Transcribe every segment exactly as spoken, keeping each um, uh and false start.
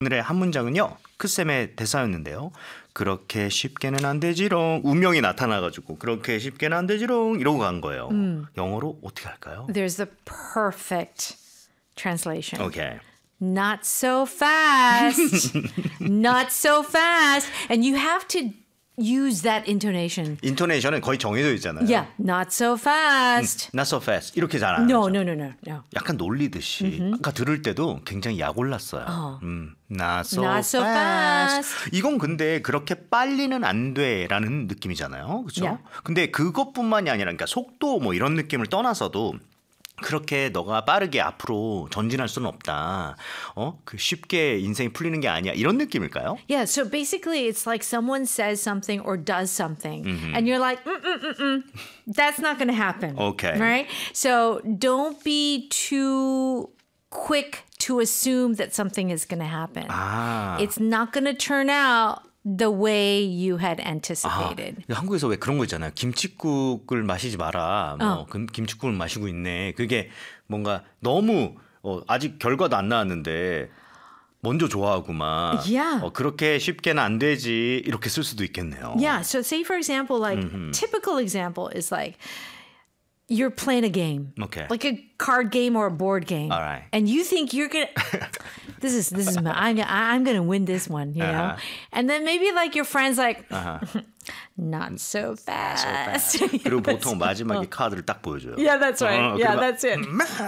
오늘의 한 문장은요. 크쌤의 대사였는데요. 그렇게 쉽게는 안 되지롱. 운명이 나타나가지고 그렇게 쉽게는 안 되지롱 이러고 간 거예요. 음. 영어로 어떻게 할까요? There's the perfect translation. Okay. Not so fast. Not so fast. And you have to use that intonation. 인토네이션은 거의 정해져 있잖아요. Yeah, not so fast. 음, not so fast. 이렇게 잘 안 No, 하죠. no, no, no, no. 약간 놀리듯이. Mm-hmm. 아까 들을 때도 굉장히 약올랐어요. 어. 음, not so, not so fast. fast. 이건 근데 그렇게 빨리는 안 돼라는 느낌이잖아요. 그렇죠? Yeah. 근데 그것뿐만이 아니라 그러니까 속도 뭐 이런 느낌을 떠나서도 그렇게 너가 빠르게 앞으로 전진할 수는 없다. 어? 그 쉽게 인생이 풀리는 게 아니야. 이런 느낌일까요? Yeah, so basically it's like someone says something or does something mm-hmm. and you're like, mm, mm, mm, mm. That's not going to happen. Okay. Right? So don't be too quick to assume that something is going to happen. 아. It's not going to turn out the way you had anticipated. 아, 한국에서 왜 그런 거 있잖아요. 김칫국을 마시지 마라. 뭐 어. 김칫국을 마시고 있네. 그게 뭔가 너무 어, 아직 결과도 안 나왔는데 먼저 좋아하고 막 Yeah. 어, 그렇게 쉽게는 안 되지 이렇게 쓸 수도 있겠네요. Yeah. So say for example, like mm-hmm. typical example is like you're playing a game, okay. like a card game or a board game, All right. and you think you're gonna. This is this is my, I'm I'm gonna win this one, you know, uh-huh. and then maybe like your friends like, uh-huh. not so fast. So fast. 그리고 보통 마지막에 카드를 딱 보여줘요. Yeah, that's right. 어, yeah, that's it.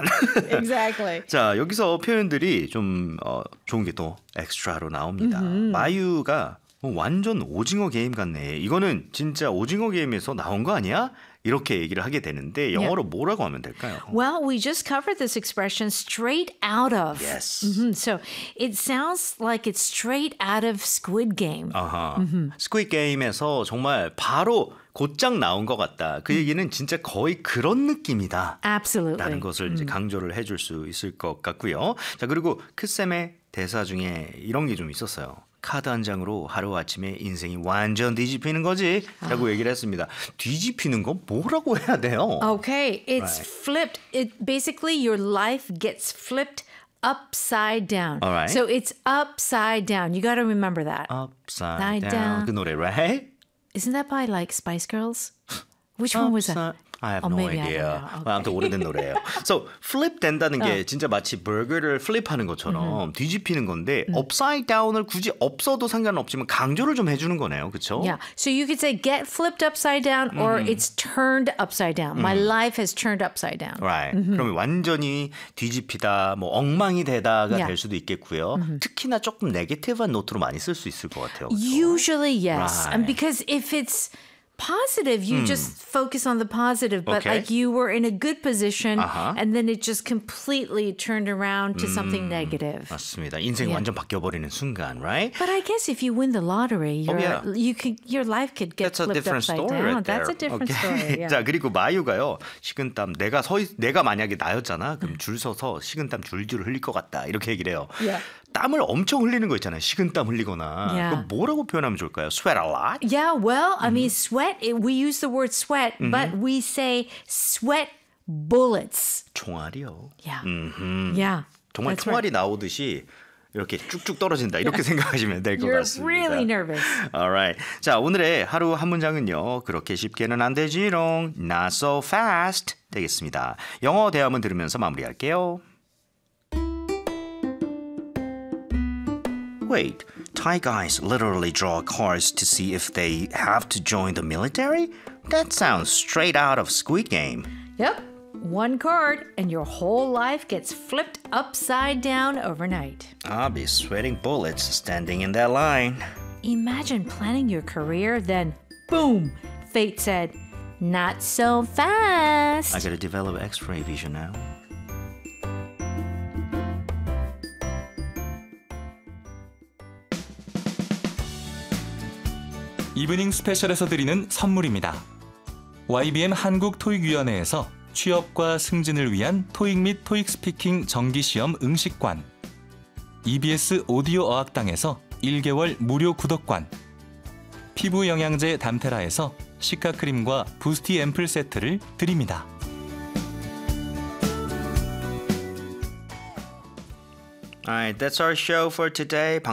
Exactly. 자, 여기서 표현들이 좀 어, 좋은 게 또 엑스트라로 나옵니다. Mm-hmm. 마유가 완전 오징어 게임 같네. 이거는 진짜 오징어 게임에서 나온 거 아니야? 이렇게 얘기를 하게 되는데 영어로 yeah. 뭐라고 하면 될까요? Well, we just covered this expression straight out of. Yes. Mm-hmm. So it sounds like it's straight out of Squid Game. 아하. Uh-huh. Squid Game에서 정말 바로 곧장 나온 것 같다. 그 얘기는 진짜 거의 그런 느낌이다. Absolutely. 라는 것을 이제 강조를 해줄 수 있을 것 같고요. 자, 그리고 크쌤의 대사 중에 이런 게 좀 있었어요. 카드 한 장으로 하루아침에 인생이 완전 뒤집히는 거지 라고 얘기를 했습니다. 뒤집히는 건 뭐라고 해야 돼요? Okay, it's right. flipped. It basically your life gets flipped upside down. All right. So it's upside down. You got to remember that. Upside down. down. 그 노래, right? Isn't that by like Spice Girls? Which one was that? I have oh, no maybe idea. I don't know. Okay. 아무튼 오래된 노래예요. So flip 된다는 게 어. 진짜 마치 버거를 플립하는 것처럼 mm-hmm. 뒤집히는 건데 mm. upside down을 굳이 없어도 상관없지만 강조를 좀 해주는 거네요. 그렇죠? Yeah. So you could say get flipped upside down or mm-hmm. it's turned upside down. Mm-hmm. My life has turned upside down. Right. Mm-hmm. 그러면 완전히 뒤집히다, 뭐 엉망이 되다가 yeah. 될 수도 있겠고요. Mm-hmm. 특히나 조금 네게티브한 노트로 많이 쓸 수 있을 것 같아요. 그렇죠? Usually yes. Right. And because if it's positive, you mm. just focus on the positive, but okay. like you were in a good position uh-huh. and then it just completely turned around to 음, something negative. 맞습니다. 인생이 yeah. 완전 바뀌어버리는 순간, right? But I guess if you win the lottery, your, oh, yeah. you could, your life could get That's a flipped different upside story down. right there. That's a different okay. story. Yeah. 자, 그리고 마유가요. 식은땀 내가 서 있, 내가 만약에 나였잖아. 그럼 줄 서서 식은땀 줄줄 흘릴 것 같다. 이렇게 얘기를 해요. Yeah. 땀을 엄청 흘리는 거 있잖아요. 식은땀 흘리거나. Yeah. 그럼 뭐라고 표현하면 좋을까요? Sweat a lot? Yeah, well, I mean, sweat, it, we use the word sweat, mm-hmm. but we say sweat bullets. 총알이요. Yeah. Mm-hmm. Yeah. 정말 총알이 right. 나오듯이 이렇게 쭉쭉 떨어진다. 이렇게 yeah. 생각하시면 될 것 같습니다. You're really nervous. Alright. 자, 오늘의 하루 한 문장은요. 그렇게 쉽게는 안 되지롱. Not so fast 되겠습니다. 영어 대화문 들으면서 마무리할게요. Wait, Thai guys literally draw cards to see if they have to join the military? That sounds straight out of Squid Game. Yep. One card and your whole life gets flipped upside down overnight. I'll be sweating bullets standing in that line. Imagine planning your career, then boom, fate said, not so fast. I gotta develop X-ray vision now. 이브닝 스페셜에서 드리는 선물입니다. 와이비엠 한국토익위원회에서 취업과 승진을 위한 토익 및 토익 스피킹 정기시험 응시관, 이비에스 오디오 어학당에서 일 개월 무료 구독권, 피부 영양제 담테라에서 시카크림과 부스티 앰플 세트를 드립니다. Alright, that's our show for today.